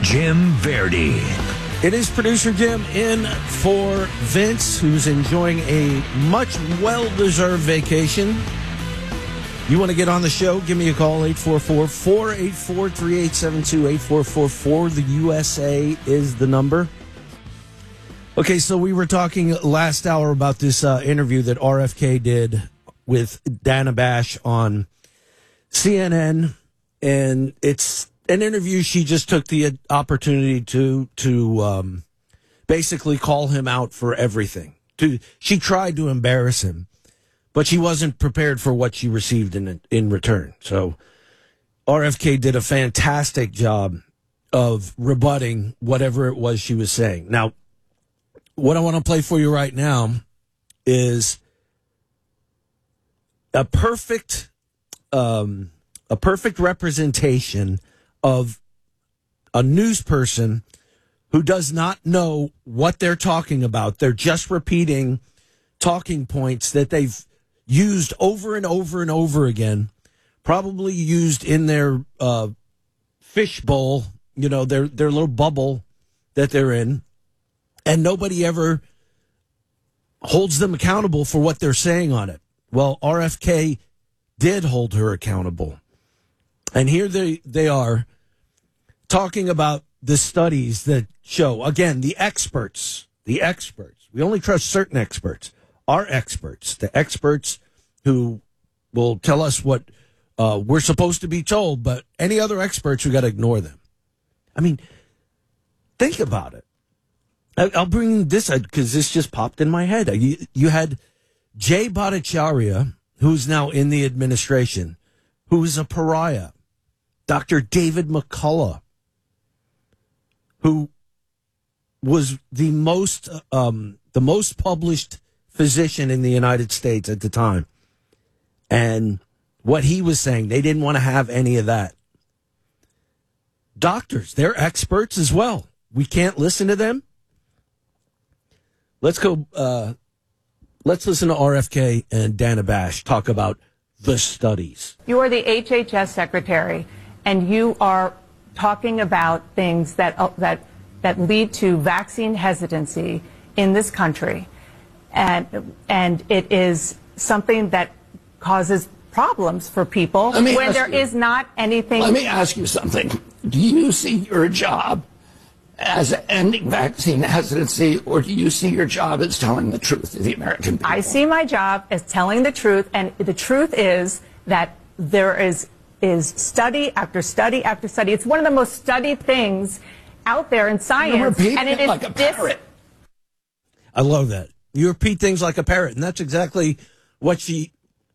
Jim Verdi. It is producer Jim in for Vince, who's enjoying a much well-deserved vacation. You want to get on the show? Give me a call, 844-484-3872, 8444. The USA is the number. Okay, so we were talking last hour about this interview that RFK did with Dana Bash on CNN, and it's an interview. She just took the opportunity to basically call him out for everything. She tried to embarrass him, but she wasn't prepared for what she received in return. So RFK did a fantastic job of rebutting whatever it was she was saying. Now, what I want to play for you right now is a perfect representation of a news person who does not know what they're talking about. They're just repeating talking points that they've used over and over and over again, probably used in their fishbowl, their little bubble that they're in, and nobody ever holds them accountable for what they're saying on it. Well, RFK did hold her accountable. And here they are talking about the studies that show, again, the experts. We only trust certain experts. Our experts, the experts who will tell us what we're supposed to be told, but any other experts, we got to ignore them. I mean, think about it. I'll bring this out because this just popped in my head. You had Jay Bhattacharya, who's now in the administration, who's a pariah. Dr. David McCullough, who was the most published physician in the United States at the time. And what he was saying, they didn't want to have any of that. Doctors, they're experts as well. We can't listen to them. Let's go. Let's listen to RFK and Dana Bash talk about the studies. You are the HHS secretary, and you are talking about things that lead to vaccine hesitancy in this country, and it is something that causes problems for people when there is not anything. Let me ask you something. Do you see your job as ending vaccine hesitancy, or do you see your job as telling the truth to the American people? I see my job as telling the truth, and the truth is that there is study after study after study. It's one of the most studied things out there in science, and it is like a parrot. I love that. You repeat things like a parrot, and that's exactly what she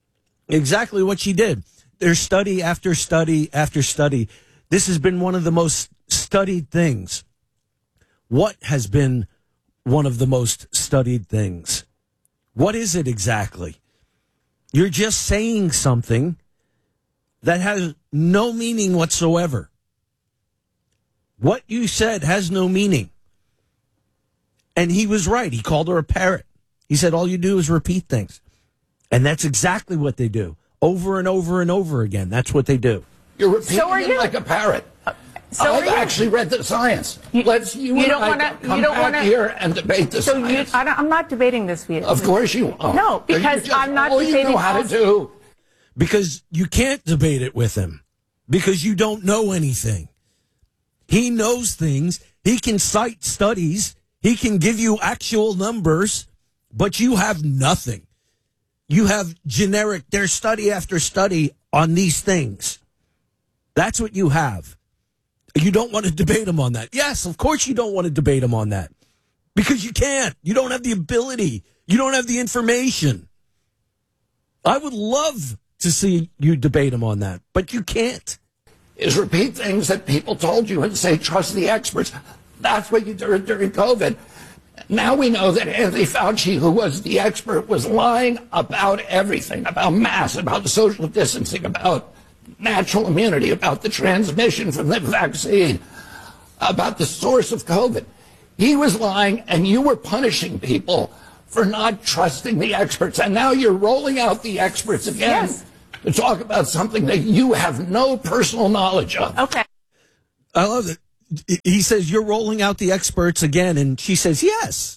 did. There's study after study after study. This has been one of the most studied things. What has been one of the most studied things? What is it exactly? You're just saying something that has no meaning whatsoever. What you said has no meaning. And he was right. He called her a parrot. He said all you do is repeat things. And that's exactly what they do. Over and over and over again. That's what they do. You're repeating it like a parrot. I've actually read the science. You don't want to come back here and debate the science. I'm not debating this with you. Of course you won't. No, because I'm not debating. All you know how to do. Because you can't debate it with him. Because you don't know anything. He knows things. He can cite studies. He can give you actual numbers. But you have nothing. You have generic, there's study after study on these things. That's what you have. You don't want to debate him on that. Yes, of course you don't want to debate him on that. Because you can't. You don't have the ability. You don't have the information. I would love to see you debate him on that, but you can't. Is repeat things that people told you and say, trust the experts. That's what you did during COVID. Now we know that Anthony Fauci, who was the expert, was lying about everything, about masks, about social distancing, about natural immunity, about the transmission from the vaccine, about the source of COVID. He was lying, and you were punishing people for not trusting the experts. And now you're rolling out the experts again to talk about something that you have no personal knowledge of. Okay. I love it. he says, you're rolling out the experts again. And she says, yes.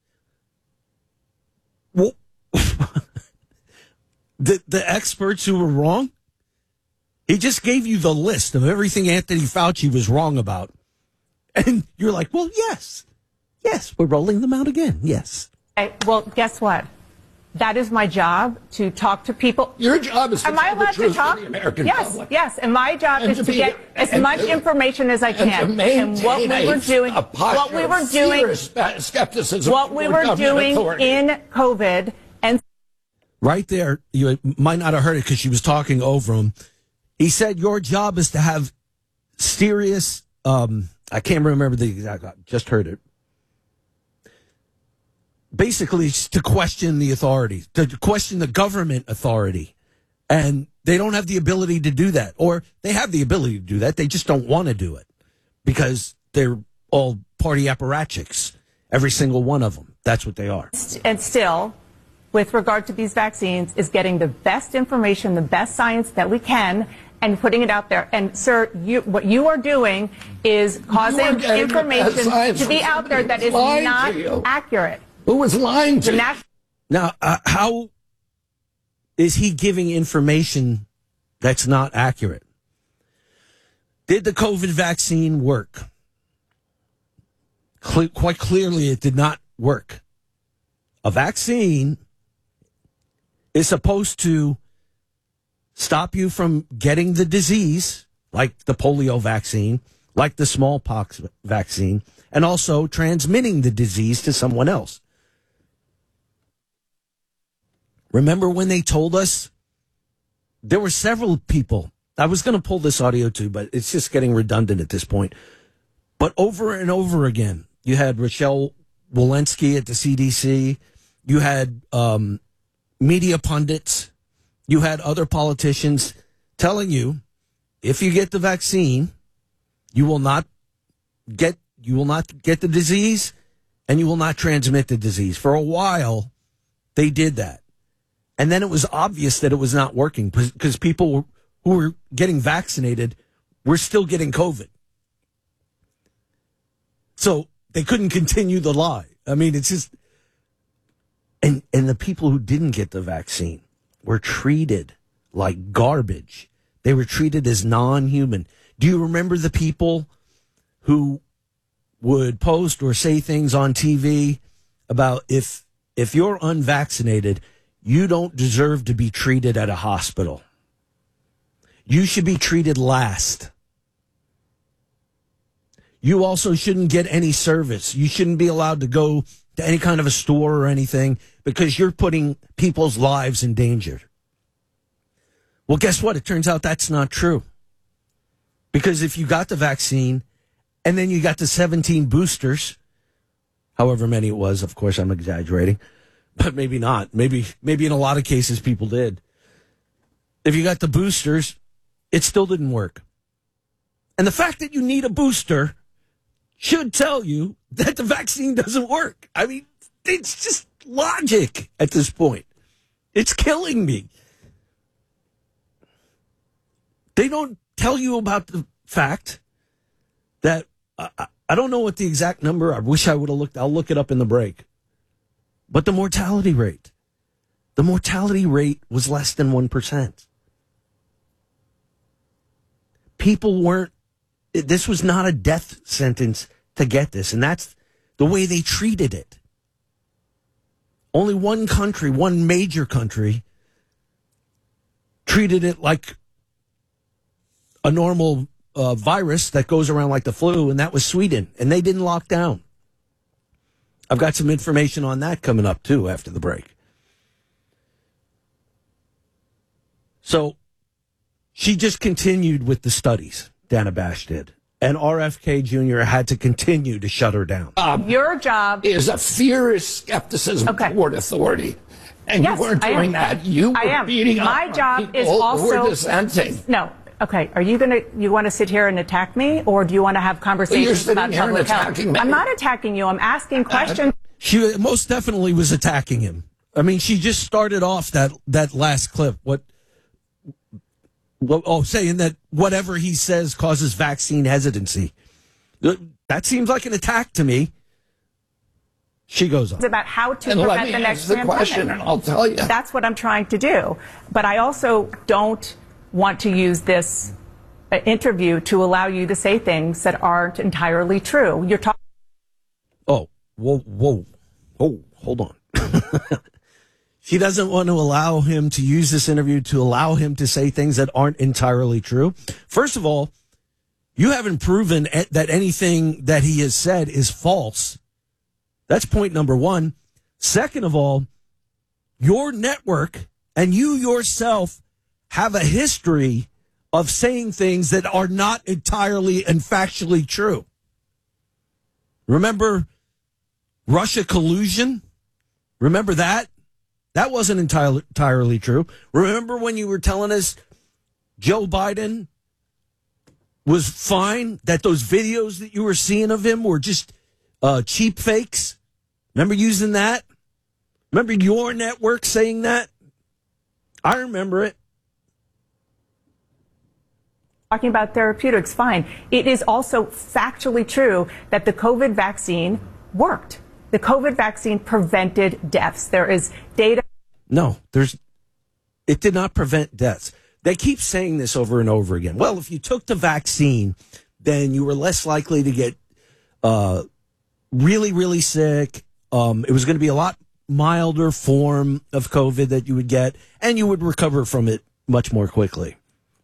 Well, the experts who were wrong? He just gave you the list of everything Anthony Fauci was wrong about. And you're like, well, yes. Yes, we're rolling them out again. Yes. Okay, well, guess what? That is my job, to talk to people. Your job is to Am I tell the allowed to truth talk? to the American Yes, public. yes. And my job And is to to be- get as and much to- information as I And to can. maintain what we were doing, a posture what we were of fear doing, and skepticism what we toward were government doing authority. in COVID, and Right there, you might not have heard it because she was talking over him. He said, your job is to have serious, I can't remember the exact, I just heard it. Basically, it's to question the authority, to question the government authority. And they don't have the ability to do that. Or they have the ability to do that. They just don't want to do it because they're all party apparatchiks, every single one of them. That's what they are. and still, with regard to these vaccines, is getting the best information, the best science that we can, and putting it out there. And, sir, what you are doing is causing getting the best information science to be from out there that is lying to not you. accurate. Who was lying to The you? national Now, how is he giving information that's not accurate? Did the COVID vaccine work? Quite clearly, it did not work. A vaccine is supposed to stop you from getting the disease, like the polio vaccine, like the smallpox vaccine, and also transmitting the disease to someone else. Remember when they told us? There were several people. I was going to pull this audio too, but it's just getting redundant at this point. But over and over again, you had Rochelle Walensky at the CDC. You had media pundits. You had other politicians telling you, if you get the vaccine, you will not get the disease, and you will not transmit the disease. For a while, they did that. And then it was obvious that it was not working because people who were getting vaccinated were still getting COVID. So they couldn't continue the lie. I mean, it's just, and the people who didn't get the vaccine were treated like garbage. They were treated as non-human. Do you remember the people who would post or say things on TV about if you're unvaccinated, you don't deserve to be treated at a hospital. You should be treated last. You also shouldn't get any service. You shouldn't be allowed to go to any kind of a store or anything because you're putting people's lives in danger. Well, guess what? It turns out that's not true. Because if you got the vaccine and then you got the 17 boosters, however many it was, of course, I'm exaggerating, but maybe not. Maybe in a lot of cases people did. If you got the boosters, it still didn't work. And the fact that you need a booster should tell you that the vaccine doesn't work. I mean, it's just logic at this point. It's killing me. They don't tell you about the fact that I don't know what the exact number. I wish I would have looked. I'll look it up in the break. But the mortality rate was less than 1%. People weren't, this was not a death sentence to get this. And that's the way they treated it. Only one country, one major country, treated it like a normal virus that goes around like the flu, and that was Sweden. And they didn't lock down. I've got some information on that coming up, too, after the break. So she just continued with the studies, Dana Bash did. And RFK Jr. had to continue to shut her down. Your job Is a fierce skepticism toward authority. And Yes, you weren't I am. doing that. You I were am. beating My up job on people is who also- were dissenting. No. Okay. Are you want to sit here and attack me, or do you want to have conversations sitting about here and public health? attacking me. I'm not attacking you. I'm asking questions. She most definitely was attacking him. I mean, she just started off that last clip. Saying that whatever he says causes vaccine hesitancy. That seems like an attack to me. She goes on. It's about how to And prevent let me the next answer the pandemic. question, and I'll tell you. That's what I'm trying to do. But I also don't want to use this interview to allow you to say things that aren't entirely true. You're talking. Oh, whoa, hold on. She doesn't want to allow him to use this interview to allow him to say things that aren't entirely true. First of all, you haven't proven that anything that he has said is false. That's point number one. Second of all, your network and you yourself have a history of saying things that are not entirely and factually true. Remember Russia collusion? Remember that? That wasn't entirely true. Remember when you were telling us Joe Biden was fine, that those videos that you were seeing of him were just cheap fakes? Remember using that? Remember your network saying that? I remember it. Talking about therapeutics, fine. It is also factually true that the COVID vaccine worked. The COVID vaccine prevented deaths. There is data. No, it did not prevent deaths. They keep saying this over and over again. Well, if you took the vaccine, then you were less likely to get really, really sick. It was going to be a lot milder form of COVID that you would get, and you would recover from it much more quickly.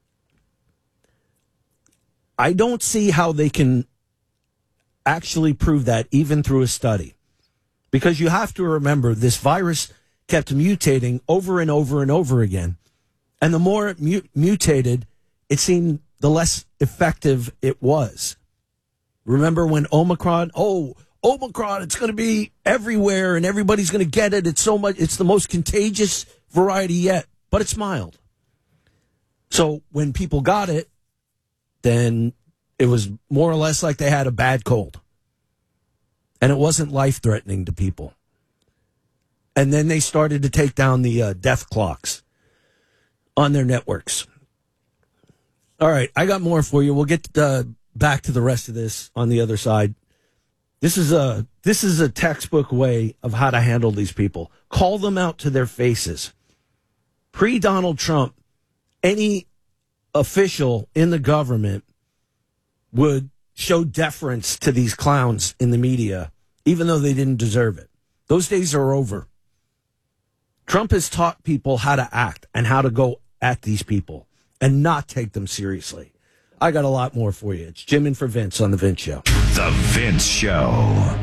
I don't see how they can actually prove that even through a study, because you have to remember this virus kept mutating over and over and over again. And the more it mutated, it seemed the less effective it was. Remember when Omicron, it's going to be everywhere and everybody's going to get it. It's the most contagious variety yet, but it's mild. So when people got it, then it was more or less like they had a bad cold. And it wasn't life-threatening to people. And then they started to take down the death clocks on their networks. All right, I got more for you. We'll get back to the rest of this on the other side. This is a textbook way of how to handle these people. Call them out to their faces. Pre-Donald Trump, any official in the government would show deference to these clowns in the media, even though they didn't deserve it. Those days are over. Trump has taught people how to act and how to go at these people and not take them seriously. I got a lot more for you. It's Jim in for Vince on The Vince Show. The Vince Show.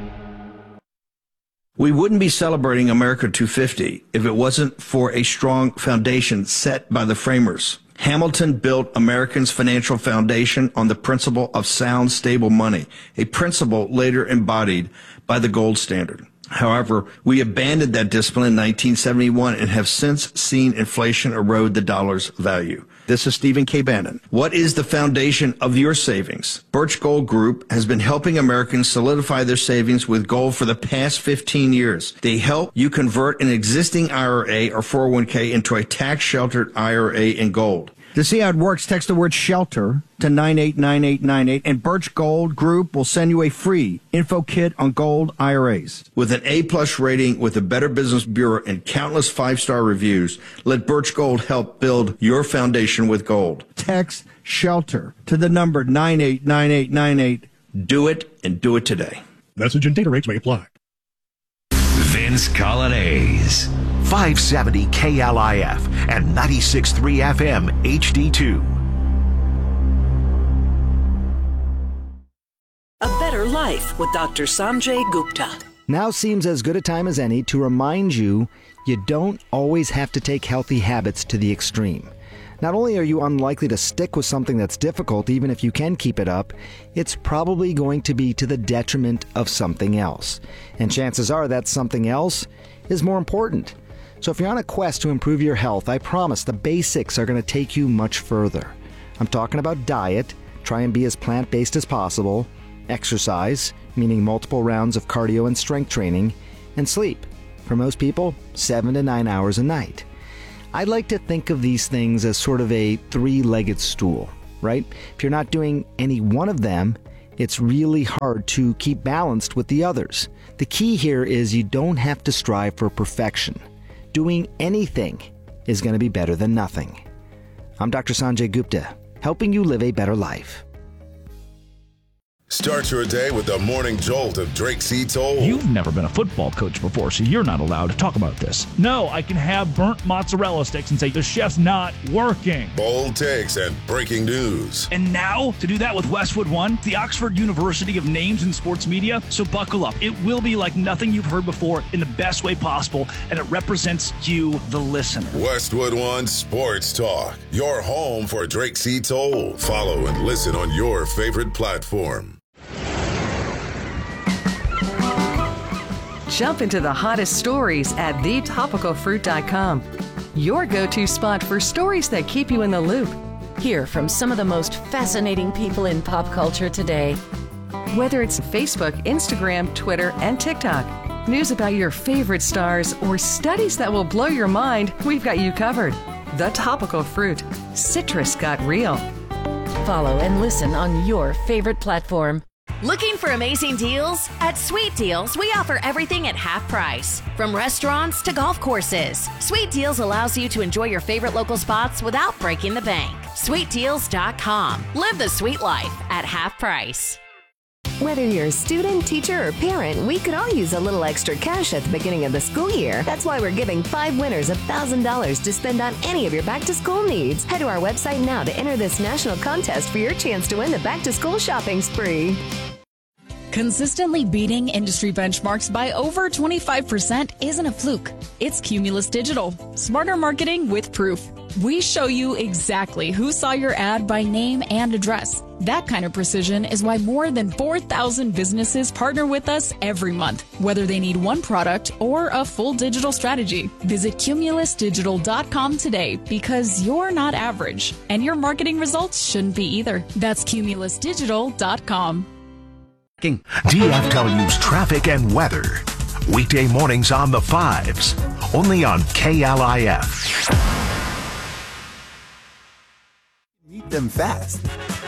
We wouldn't be celebrating America 250 if it wasn't for a strong foundation set by the framers. Hamilton built Americans' financial foundation on the principle of sound, stable money, a principle later embodied by the gold standard. However, we abandoned that discipline in 1971 and have since seen inflation erode the dollar's value. This is Stephen K. Bannon. What is the foundation of your savings? Birch Gold Group has been helping Americans solidify their savings with gold for the past 15 years. They help you convert an existing IRA or 401k into a tax-sheltered IRA in gold. To see how it works, text the word SHELTER to 989898, and Birch Gold Group will send you a free info kit on gold IRAs. With an A-plus rating with the Better Business Bureau and countless 5-star reviews, let Birch Gold help build your foundation with gold. Text SHELTER to the number 989898. Do it, and do it today. Message and data rates may apply. Vince Colonnese. 570 KLIF and 96.3 FM HD2. A Better Life with Dr. Sanjay Gupta. Now seems as good a time as any to remind you don't always have to take healthy habits to the extreme. Not only are you unlikely to stick with something that's difficult, even if you can keep it up, it's probably going to be to the detriment of something else. And chances are that something else is more important. So if you're on a quest to improve your health, I promise the basics are going to take you much further. I'm talking about diet, try and be as plant-based as possible, exercise, meaning multiple rounds of cardio and strength training, and sleep. For most people, 7 to 9 hours a night. I'd like to think of these things as sort of a three-legged stool, right? If you're not doing any one of them, It's really hard to keep balanced with the others. The key here is you don't have to strive for perfection. Doing anything is going to be better than nothing. I'm Dr. Sanjay Gupta, helping you live a better life. Start your day with the morning jolt of Drake C. Toll. You've never been a football coach before, so you're not allowed to talk about this. No, I can have burnt mozzarella sticks and say the chef's not working. Bold takes and breaking news. And now, to do that with Westwood One, the Oxford University of Names in Sports Media. So buckle up. It will be like nothing you've heard before in the best way possible, and it represents you, the listener. Westwood One Sports Talk, your home for Drake C. Toll. Follow and listen on your favorite platform. Jump into the hottest stories at thetopicalfruit.com. Your go-to spot for stories that keep you in the loop. Hear from some of the most fascinating people in pop culture today. Whether it's Facebook, Instagram, Twitter, and TikTok, news about your favorite stars, or studies that will blow your mind, we've got you covered. The Topical Fruit. Citrus got real. Follow and listen on your favorite platform. Looking for amazing deals? At Sweet Deals, we offer everything at half price. From restaurants to golf courses, Sweet Deals allows you to enjoy your favorite local spots without breaking the bank. SweetDeals.com. Live the sweet life at half price. Whether you're a student, teacher, or parent, we could all use a little extra cash at the beginning of the school year. That's why we're giving 5 winners $1,000 to spend on any of your back-to-school needs. Head to our website now to enter this national contest for your chance to win the back-to-school shopping spree. Consistently beating industry benchmarks by over 25% isn't a fluke. It's Cumulus Digital. Smarter marketing with proof. We show you exactly who saw your ad by name and address. That kind of precision is why more than 4,000 businesses partner with us every month, whether they need one product or a full digital strategy. Visit cumulusdigital.com today because you're not average, and your marketing results shouldn't be either. That's cumulusdigital.com. DFW's traffic and weather. Weekday mornings on the 5s. Only on KLIF. Meet them fast.